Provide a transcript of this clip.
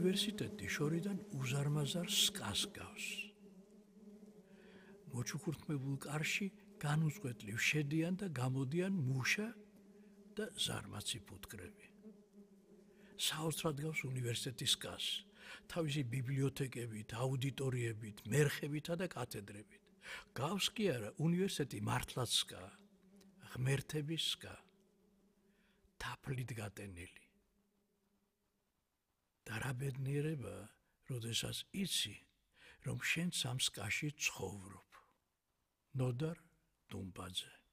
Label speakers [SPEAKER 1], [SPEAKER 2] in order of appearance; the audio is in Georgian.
[SPEAKER 1] უნივერსიტეტი შორიდან უზარმაზარ სკას გავს. მოჩუქურთმებულ კარში განუწყვეტლივ შედიან და გამოდიან მუშა და ზარმაცი ფუტკრები. საოცრად გავს უნივერსიტეტის სკას, თავისი ბიბლიოთეკებით, აუდიტორიებით, მერხებითა და კათედრებით. გავს კი არა უნივერსიტეტი მართლაც სკა, ღმერთების სკა, თაფლით გატენილი. და რა ბედნიერება, როდესაც იცი, რომ შენ სამ სკაში ცხოვრობ. ნოდარ დუმბაძე.